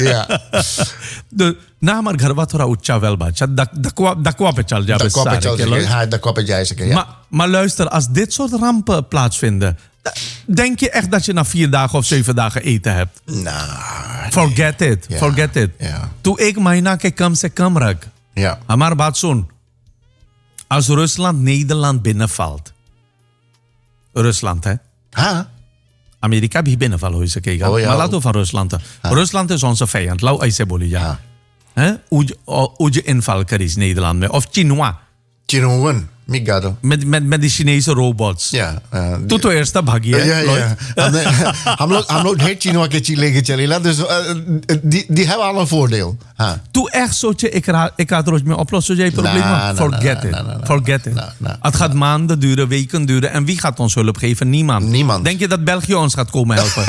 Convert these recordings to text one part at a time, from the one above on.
Ja. हमारे घर बा थोड़ा ऊंचा wel ba. Dakwa pe chal ja Dakwa pe jij zeker, ja. Maar luister, als dit soort rampen plaatsvinden, denk je echt dat je na 4 dagen of 7 dagen eten hebt? Nou. Forget it. Ja. Forget it. Ja. Tu ek mahina ke kam se kam rak. Ja. Hamar baat sun. Als Rusland Nederland binnenvalt. Rusland, hè? Ha? Amerika भी binnenvallen, hoe je ze kijken. Oh, ja. Maar laten we van Rusland. Rusland is onze vijand. Lau aise boli ja. Hoe je inval is Nederland में. Of Chinois. Chinoan. Migado. Met die Chinese robots. Ja. Toen तो eerst भागी है. Ja. हम लोग ढेर चीनों के चीले के चलेला. Dus die hebben al een voordeel. Toen echt soort je, ik had er ooit mee oplossen, jij probleem. Forget it. Het gaat maanden duren, weken duren. En wie gaat ons hulp geven? Niemand. Denk je dat België ons gaat komen helpen?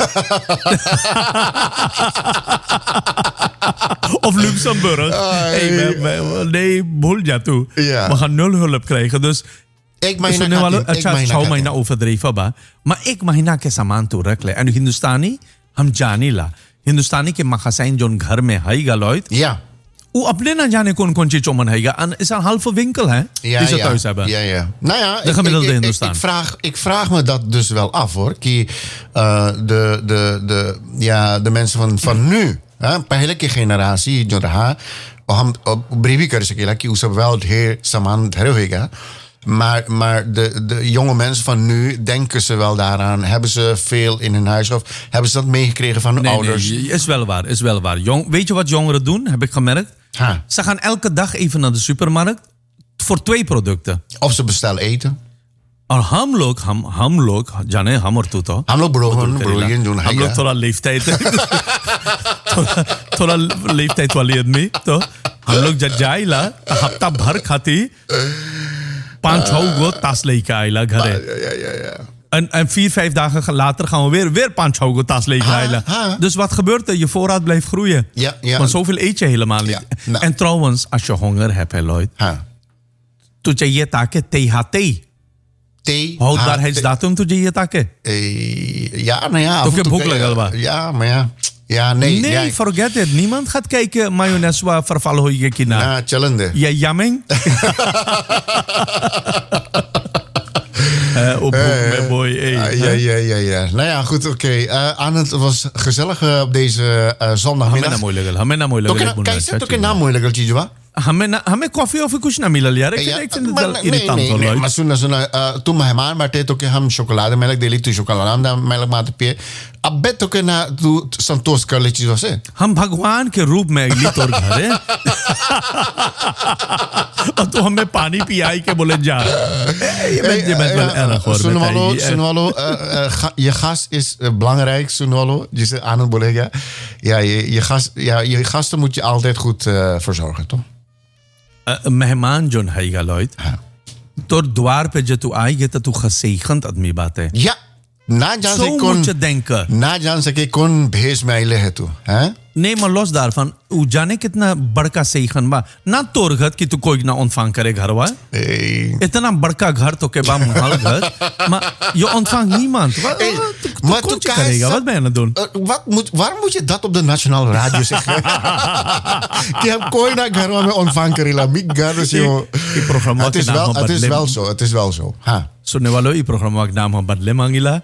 Of Luxemburg? Nee, boel ja toe. Ja. We gaan 0 hulp krijgen. Dus ik mahina overdreven ba. Maar ik mahina ke saman to rakh le. En Hindustani, हम जाने ला. हिंदुस्तानी के magazijn zone घर में आएगा Lloyd. Ja. Hoe अपने ना जाने कौन चीज़ चोमन है en is een halve winkel hè die ze thuis hebben. Ja. Nou ja, de gemiddelde Hindustan. Ik vraag me dat dus wel af hoor. De mensen van nu, पहले की generatie जो रहा, हम ब्रीवी कर सकेला कि उस wel ढेर सामान धरे होएगा. Maar de jonge mensen van nu, denken ze wel daaraan? Hebben ze veel in hun huis? Of hebben ze dat meegekregen van hun ouders? Nee, is wel waar. Weet je wat jongeren doen, heb ik gemerkt? Ze gaan elke dag even naar de supermarkt voor 2 producten. Of ze bestellen eten. और हम लोग जाने हम और तू तो हम लोग हम लोग थोड़ा लेफ्ट वाली आदमी तो हम लोग जब जाइला हफ्ता भर खाती 5-6 गो तास लेके आइला घरे. En 4-5 dagen later gaan we weer 5-6 go tas leeg rijden. Dus wat gebeurt er? Je voorraad blijft groeien. Ja. Want zoveel eet je helemaal niet. Ja. Nou. En trouwens, als je honger hebt, Lloyd. Toen je taken THT. Houdbaarheidsdatum toen je taken. Ja, nou ja. Toch heb ik ja, maar ja. Ja, nee, forget it. Niemand gaat kijken mayonaise waar vervallen hoe je kina. Ja, challenge. Ja, jamming. Ja. Nou ja, goed, oké. Het was gezellig op deze zondagmiddag. Kijk, zet ook een naam moeilijk, Chijwa. हमें कॉफी ऑफी कुछ ना मिलल यार एक नहीं मैं सुना तुम मेहमान बैठे तो के हम शोकोलाद मेलक देली तू शोकोलाद मेलक मात पे अबे तो के ना तू संतोष कर ले चीजों से हम भगवान के रूप में अगली तौर घर है और तू हमें पानी पियाई के बोले जा सुन वालो je gast is belangrijk सुन वालो जिसे आनंद बोलेगा ja je gasten moet je altijd goed verzorgen toch. मेहमान जो है लॉयड तो द्वार पे जब तू आएगी तो तू gezegend आदमी बात है. Ja, na जान सके कौन भेष में आइले है तू हैं? Nee, maar los daarvan, hoe जाने कितना बड़का सेखन बा ना तोर घर की तू कोई ना ontvang करे घर वा इतना बड़का घर तो के बा महल घर maar je ontvangt niemand. Wat krijgen? Wat ben je aan het doen? Waarom moet je dat op de nationale radio zeggen? Die heb कोई ना घर में ontvang करेला मिक घर से het is wel zo. सुनने वालों ये प्रोग्राम का नाम हम बदले मांगिला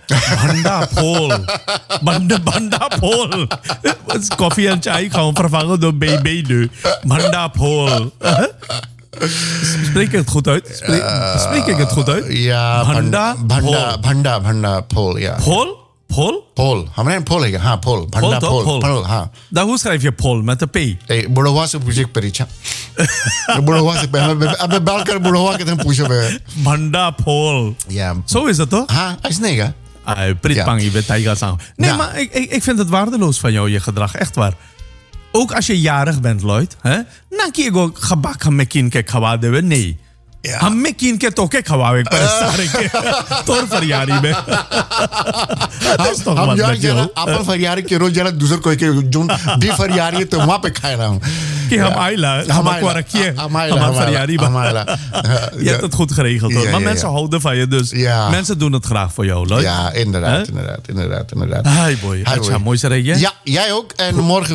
बंडा फोल कॉफी एंड चाय खाओ vervangen door BB nu banda फोल. Spreek ik het goed uit? Spreek ik het goed uit? Ja, banda फोल ja. Pol. Hamre Pol है हाँ Pol. Banda Pol हाँ. Dan hoe schrijf je Pol met een P? बुढ़वा से पूछे परीक्षा. बुढ़वा से अब बाल कर बुढ़वा कितने पूछे बे. Banda Pol. Ja. Zo is het toch? हाँ, is nee hè? Pritpang je bent tijga samen. Nee, maar ik vind het waardeloos van jou je gedrag, echt waar. Ook als je jarig bent, Lloyd, hè? Na ki go gebak हम mekin ke खवा देवे नहीं. हम में कीन के तोके खवावे पर सारे के तोर फरियारी में हम यार जरा अपन फरियारी के रोज जरा दूसर कोई के जोन भी फरियारी है तो वहां पे खाए रहा हूं कि हम आइला हम को रखिए हमारा फरियारी हमारा je hebt het goed geregeld hoor maar mensen houden van je dus mensen doen het graag voor jou Lloyd. Ja inderdaad Hi boy अच्छा mooi zeg je ja jij ook en morgen